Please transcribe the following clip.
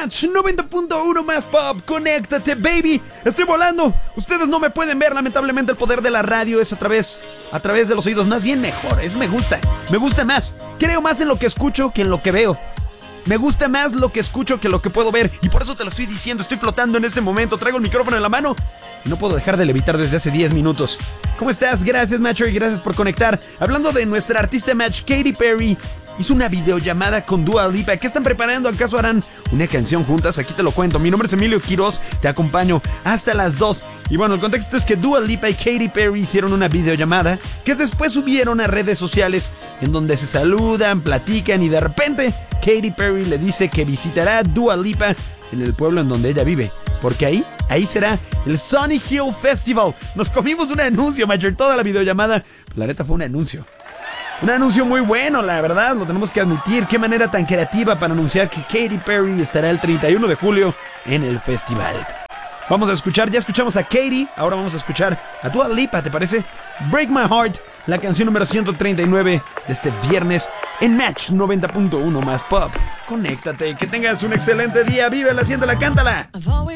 Match 90.1 más pop. Conéctate, baby. Estoy volando. Ustedes no me pueden ver, lamentablemente. El poder de la radio es a través de los oídos. Más bien mejor, me gusta. Me gusta más. Creo más en lo que escucho que en lo que veo. Me gusta más lo que escucho que lo que puedo ver. Y por eso te lo estoy diciendo. Estoy flotando en este momento. Traigo el micrófono en la mano y no puedo dejar de levitar desde hace 10 minutos. ¿Cómo estás? Gracias, Matcher, y gracias por conectar. Hablando de nuestra artista Match, Katy Perry hizo una videollamada con Dua Lipa. ¿Qué están preparando? ¿Acaso harán una canción juntas? Aquí te lo cuento. Mi nombre es Emilio Quiroz. Te acompaño hasta las 2. Y bueno, el contexto es que Dua Lipa y Katy Perry hicieron una videollamada que después subieron a redes sociales, en donde se saludan, platican y de repente Katy Perry le dice que visitará a Dua Lipa en el pueblo en donde ella vive, porque ahí será el Sunny Hill Festival. Nos comimos un anuncio, Major, toda la videollamada. La neta fue un anuncio muy bueno, la verdad, lo tenemos que admitir. Qué manera tan creativa para anunciar que Katy Perry estará el 31 de julio en el festival. Vamos a escuchar, ya escuchamos a Katy, ahora vamos a escuchar a Dua Lipa, ¿te parece? Break My Heart, la canción número 139 de este viernes en Match 90.1 más pop. Conéctate, que tengas un excelente día, vívela, siéntela, cántala.